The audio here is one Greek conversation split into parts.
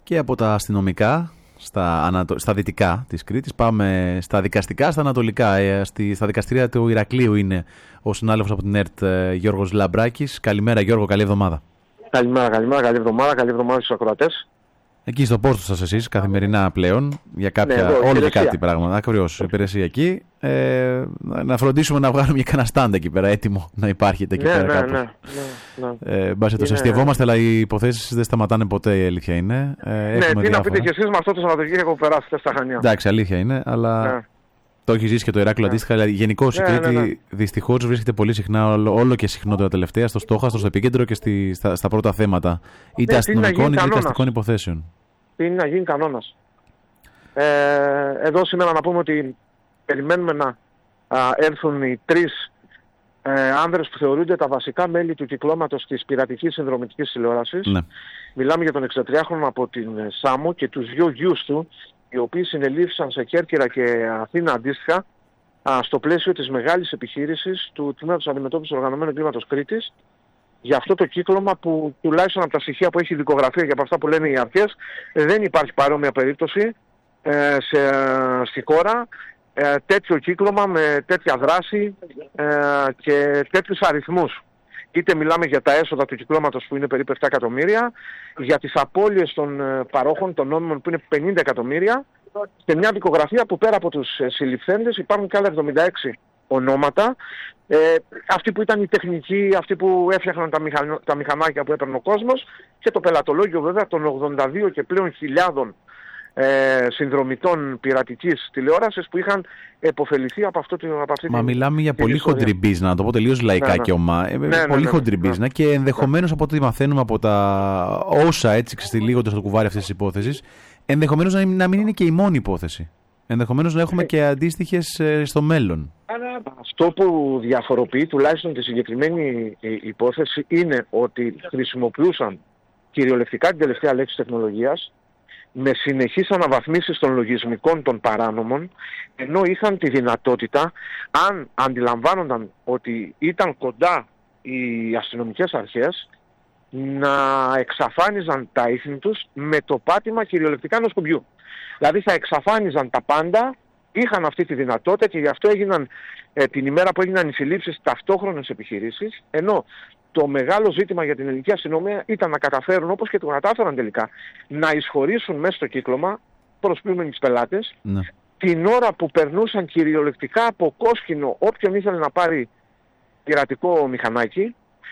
Και από τα αστυνομικά στα δυτικά της Κρήτης πάμε στα δικαστικά, στα ανατολικά. Στα δικαστήρια του Ηρακλείου είναι ο συνάδελφος από την ΕΡΤ, Γιώργος Λαμπράκης. Καλημέρα Γιώργο, καλή εβδομάδα. Καλημέρα, καλή εβδομάδα στους ακροατές. Εκεί στο πόστο σας εσείς, καθημερινά πλέον, για κάποια, όλο και κάτι πράγματα, ακριβώς, υπηρεσία εκεί. Να φροντίσουμε να βγάλουμε και κανένα στάντα εκεί πέρα, έτοιμο να υπάρχετε εκεί πέρα κάπως. Ναι. Αστειευόμαστε, αλλά οι υποθέσεις δεν σταματάνε ποτέ, η αλήθεια είναι. Τι να πείτε κι εσείς, με αυτό το Σαββατοκύριακο που περάσετε στα Χανιά. Εντάξει, αλήθεια είναι, αλλά το έχει ζήσει και το Ηράκλειο αντίστοιχα. Αλλά γενικώς η Κρήτη δυστυχώς βρίσκεται πολύ συχνά, όλο και συχνότερα τελευταία, στο στόχαστρο, στο επίκεντρο και στα πρώτα θέματα είτε αστυνομικών είτε δικαστικών υποθέσεων. Είναι να γίνει κανόνας. Εδώ σήμερα να πούμε ότι περιμένουμε να έρθουν οι τρεις άνδρες που θεωρούνται τα βασικά μέλη του κυκλώματος της πειρατικής συνδρομητικής τηλεόρασης. Ναι. Μιλάμε για τον 63χρονο από την Σάμο και τους δύο γιους του, οι οποίοι συνελήφθησαν σε Κέρκυρα και Αθήνα αντίστοιχα στο πλαίσιο της μεγάλης επιχείρησης του Τμήματος Αντιμετώπισης Οργανωμένου Εγκλήματος Κρήτης, για αυτό το κύκλωμα που τουλάχιστον από τα στοιχεία που έχει δικογραφία και από αυτά που λένε οι αρχές δεν υπάρχει παρόμοια περίπτωση στη χώρα, τέτοιο κύκλωμα με τέτοια δράση και τέτοιους αριθμούς. Είτε μιλάμε για τα έσοδα του κυκλώματος που είναι περίπου 7 εκατομμύρια, για τις απώλειες των παρόχων, των νόμιμων που είναι 50 εκατομμύρια, και μια δικογραφία που πέρα από τους συλληφθέντες υπάρχουν και άλλα 76 ονόματα. Αυτοί που ήταν οι τεχνικοί, αυτοί που έφτιαχναν τα μηχανάκια που έπαιρνε ο κόσμος, και το πελατολόγιο βέβαια των 82 και πλέον χιλιάδων συνδρομητών πειρατικής τηλεόρασης που είχαν επωφεληθεί από αυτή Μα μιλάμε για πολύ χοντρή μπίζνα, να το πω τελείως λαϊκά και ομά. Πολύ χοντρή μπίζνα και ενδεχομένως από ό,τι μαθαίνουμε από τα όσα έτσι ξεστηλίγονται στο κουβάρι αυτής της υπόθεσης, ενδεχομένως να μην είναι και η μόνη υπόθεση. Ενδεχομένως να έχουμε και αντίστοιχες στο μέλλον. Αυτό που διαφοροποιεί τουλάχιστον τη συγκεκριμένη υπόθεση είναι ότι χρησιμοποιούσαν κυριολεκτικά την τελευταία λέξη τεχνολογίας με συνεχείς αναβαθμίσεις των λογισμικών των παράνομων, ενώ είχαν τη δυνατότητα, αν αντιλαμβάνονταν ότι ήταν κοντά οι αστυνομικές αρχές, να εξαφάνιζαν τα ίχνη τους με το πάτημα κυριολεκτικά ενός κουμπιού. Δηλαδή θα εξαφάνιζαν τα πάντα, είχαν αυτή τη δυνατότητα και γι' αυτό έγιναν την ημέρα που έγιναν οι συλλήψεις ταυτόχρονες επιχειρήσεις, ενώ το μεγάλο ζήτημα για την ελληνική αστυνομία ήταν να καταφέρουν, όπως και το κατάφεραν τελικά, να εισχωρήσουν μέσα στο κύκλωμα, προσποιούμενοι τους πελάτες, την ώρα που περνούσαν κυριολεκτικά από κόσκινο όποιον ήθελε να πάρει πειρατικό μηχανάκι,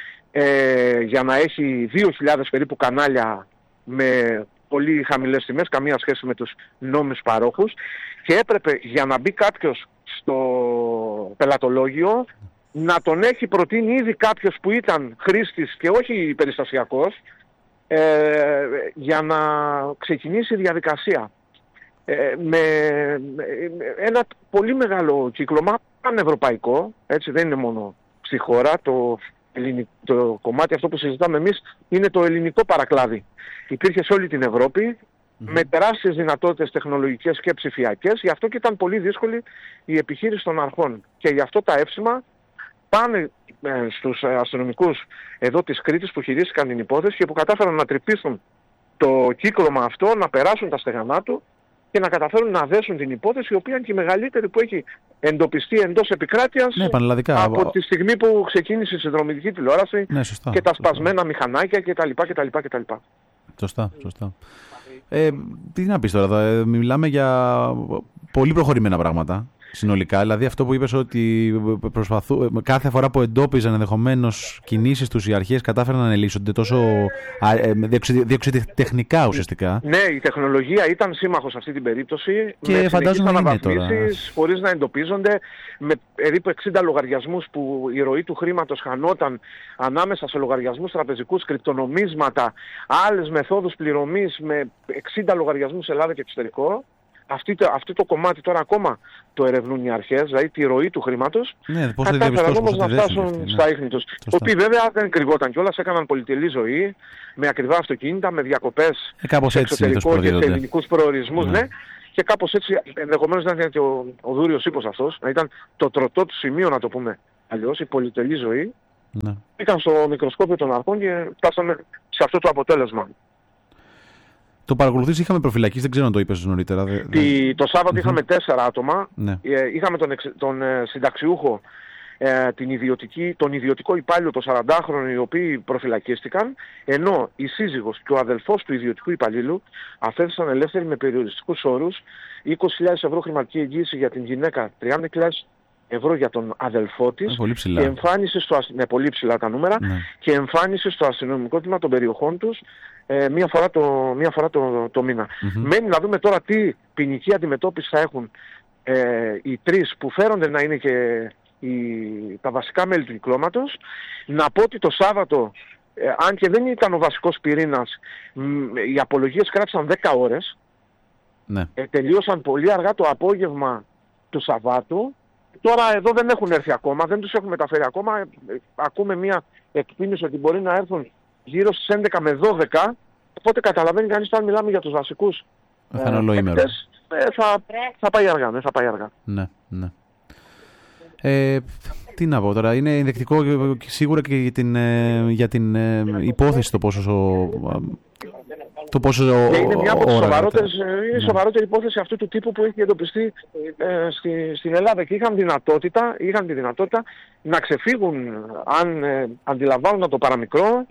για να έχει 2.000 περίπου κανάλια με πολύ χαμηλές τιμές, καμία σχέση με τους νόμιμους παρόχους, και έπρεπε για να μπει κάποιος στο πελατολόγιο να τον έχει προτείνει ήδη κάποιος που ήταν χρήστης και όχι περιστασιακός, για να ξεκινήσει η διαδικασία. Με ένα πολύ μεγάλο κύκλωμα πανευρωπαϊκό, έτσι δεν είναι μόνο στη χώρα, το κομμάτι αυτό που συζητάμε εμείς είναι το ελληνικό παρακλάδι. Υπήρχε σε όλη την Ευρώπη, με τεράστιες δυνατότητες τεχνολογικές και ψηφιακές, γι' αυτό και ήταν πολύ δύσκολη η επιχείρηση των αρχών. Και γι' αυτό τα εύσημα πάνε στους αστυνομικούς εδώ της Κρήτης που χειρίστηκαν την υπόθεση και που κατάφεραν να τρυπήσουν το κύκλωμα αυτό, να περάσουν τα στεγανά του και να καταφέρουν να δέσουν την υπόθεση, η οποία είναι και η μεγαλύτερη που έχει εντοπιστεί εντός επικράτειας από τη στιγμή που ξεκίνησε η συνδρομητική τηλεόραση και τα σπασμένα μηχανάκια κτλ. Σωστά. Τι να πεις τώρα, μιλάμε για πολύ προχωρημένα πράγματα συνολικά. Δηλαδή αυτό που είπες ότι κάθε φορά που εντόπιζαν ενδεχομένως κινήσεις τους οι αρχές κατάφεραν να ανελύσσονται τόσο διοξιδιτεχνικά ουσιαστικά. Ναι, η τεχνολογία ήταν σύμμαχος σε αυτή την περίπτωση. Και φαντάζομαι να είναι τώρα. Χωρίς να εντοπίζονται, με περίπου 60 λογαριασμούς που η ροή του χρήματος χανόταν ανάμεσα σε λογαριασμούς τραπεζικούς, κρυπτονομίσματα, άλλες μεθόδους πληρωμής με 60 λογαριασμούς Ελλάδα και εξωτερικό. Αυτό το κομμάτι τώρα ακόμα το ερευνούν οι αρχές, δηλαδή τη ροή του χρήματος. Ναι, κατάφεραν όμως να φτάσουν στα ίχνη τους. Ότι βέβαια δεν κρυβόταν κιόλας, έκαναν πολυτελή ζωή, με ακριβά αυτοκίνητα, με διακοπές σε εξωτερικό και σε ελληνικούς προορισμούς. Ναι. Και κάπως έτσι, ενδεχομένως να ήταν και ο δούριος ύπος αυτός, να ήταν το τροτό του σημείο, να το πούμε αλλιώς, η πολυτελή ζωή. Ήταν στο μικροσκόπιο των αρχών και φτάσαμε σε αυτό το αποτέλεσμα. Το παρακολουθείς, είχαμε προφυλακίσει, δεν ξέρω αν το είπες νωρίτερα. Το Σάββατο είχαμε 4 άτομα. Ναι. Είχαμε τον συνταξιούχο, τον ιδιωτικό υπάλληλο, το 40χρονο, οι οποίοι προφυλακίστηκαν, ενώ η σύζυγος και ο αδελφός του ιδιωτικού υπαλλήλου αφέθησαν ελεύθεροι με περιοριστικούς όρους, 20.000 ευρώ χρηματική εγγύηση για την γυναίκα, 30.000 ευρώ για τον αδελφό της, και εμφάνιση πολύ ψηλά τα νούμερα, και εμφάνιση στο αστυνομικό τμήμα των περιοχών τους μία φορά το μήνα. Μένει να δούμε τώρα τι ποινική αντιμετώπιση θα έχουν οι τρεις που φέρονται να είναι και τα βασικά μέλη του κυκλώματος. Να πω ότι το Σάββατο, αν και δεν ήταν ο βασικός πυρήνας, οι απολογίες κράτησαν 10 ώρες. Ναι. Τελείωσαν πολύ αργά το απόγευμα του Σαββάτου. Τώρα εδώ δεν έχουν έρθει ακόμα, δεν τους έχουν μεταφέρει ακόμα. Ακούμε μια εκτίμηση ότι μπορεί να έρθουν γύρω στις 11 με 12. Οπότε καταλαβαίνει κανείς, αν μιλάμε για τους βασικούς παίκτες, θα πάει αργά. Θα πάει αργά. Ναι, ναι. Τι να πω τώρα, είναι ενδεικτικό σίγουρα και για την υπόθεση το πόσο είναι μια από τις σοβαρότερη υπόθεση αυτού του τύπου που έχει εντοπιστεί στην Ελλάδα, και είχαν τη δυνατότητα να ξεφύγουν, αν αντιλαμβάνουν το παραμικρό.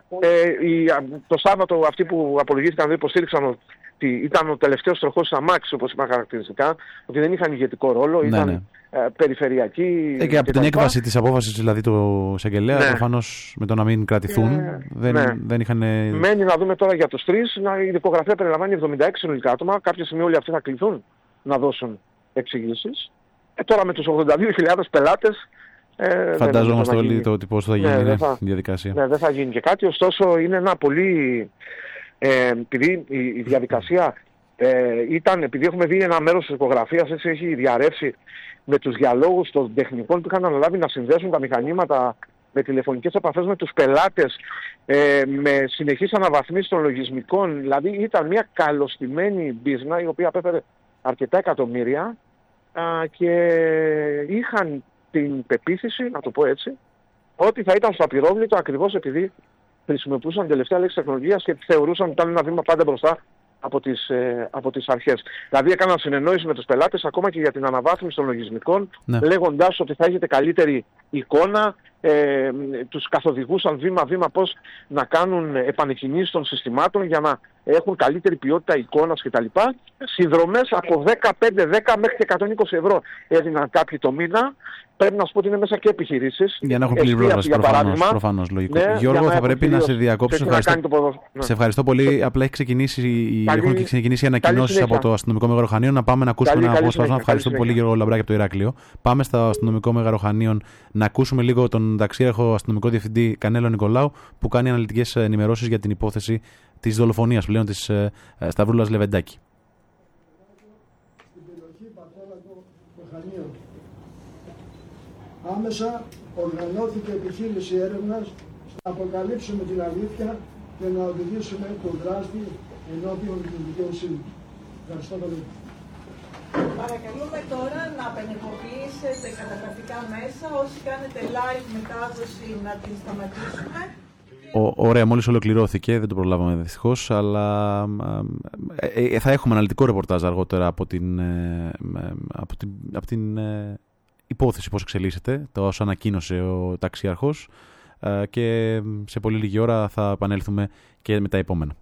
Το Σάββατο αυτοί που απολογήθηκαν δεν υποστήριξαν ότι ήταν ο τελευταίος τροχός της αμάξης, όπως είπαν χαρακτηριστικά, ότι δεν είχαν ηγετικό ρόλο, ήταν περιφερειακοί. Και από την έκβαση της απόφασης δηλαδή του εισαγγελέα, προφανώς με το να μην κρατηθούν, δεν είχαν... Μένει να δούμε τώρα για τους τρεις. Η δικογραφία περιλαμβάνει 76 συνολικά άτομα. Κάποια στιγμή όλοι αυτοί θα κληθούν να δώσουν εξηγήσεις. Τώρα με τους 82.000 πελάτες, φανταζόμαστε όλοι το πώς θα γίνει η διαδικασία. Δεν θα γίνει και κάτι. Ωστόσο είναι ένα πολύ... επειδή η διαδικασία επειδή έχουμε δει ένα μέρος της δικογραφίας, έτσι έχει διαρρεύσει με τους διαλόγους των τεχνικών που είχαν αναλάβει να συνδέσουν τα μηχανήματα με τηλεφωνικές επαφές με τους πελάτες, με συνεχείς αναβαθμίσεις των λογισμικών. Δηλαδή ήταν μια καλωστημένη μπίζνα η οποία απέφερε αρκετά εκατομμύρια, και είχαν την πεποίθηση, να το πω έτσι, ότι θα ήταν στο απειρόβλητο, ακριβώς επειδή χρησιμοποιούσαν τελευταία λέξη τεχνολογίας και θεωρούσαν ότι ήταν ένα βήμα πάντα μπροστά από τις αρχές. Δηλαδή έκαναν συνεννόηση με τους πελάτες ακόμα και για την αναβάθμιση των λογισμικών, λέγοντας ότι θα έχετε καλύτερη εικόνα, τους καθοδηγούσαν βήμα-βήμα πώς να κάνουν επανεκκινήσεις των συστημάτων για να έχουν καλύτερη ποιότητα εικόνας κτλ. Συνδρομές από 15-10 μέχρι και 120 ευρώ έδιναν κάποιοι το μήνα. Πρέπει να σου πω ότι είναι μέσα και επιχειρήσεις. Για να έχουν πλήρη πρόσβαση, προφανώς λογικό. Ναι, Γιώργο, θα πρέπει να σε διακόψω. Σε ευχαριστώ πολύ. Απλά έχουν ξεκινήσει οι ανακοινώσεις από το αστυνομικό Μέγαρο Χανίων. Να πάμε να ακούσουμε ένα απόσπασμα. Ευχαριστώ πολύ, Γιώργο Λαμπράκη από το Ηράκλειο. Πάμε στο αστυνομικό Μέγαρο Χανίων να ακούσουμε λίγο τον ταξίαρχο αστυνομικό διευθυντή Κανέλο Νικολάου, που κάνει αναλυτικές ενημερώσεις για την υπόθεση της δολοφονίας πλέον της Σταυρούλας Λεβεντάκη. Στην περιοχή Πατρόλακο Χανίων άμεσα οργανώθηκε επιχείρηση έρευνας να αποκαλύψουμε την αλήθεια και να οδηγήσουμε τον δράστη ενώπιον της δικαιοσύνης. Ευχαριστώ πολύ. Παρακαλούμε τώρα να απενεργοποιήσετε καταγραφικά μέσα. Όσοι κάνετε live μετάδοση να την σταματήσουμε. Ωραία, μόλις ολοκληρώθηκε, δεν το προλάβαμε δυστυχώς, αλλά θα έχουμε αναλυτικό ρεπορτάζ αργότερα από την υπόθεση πώς εξελίσσεται, το όσο ανακοίνωσε ο ταξιάρχος, και σε πολύ λίγη ώρα θα επανέλθουμε και με τα επόμενα.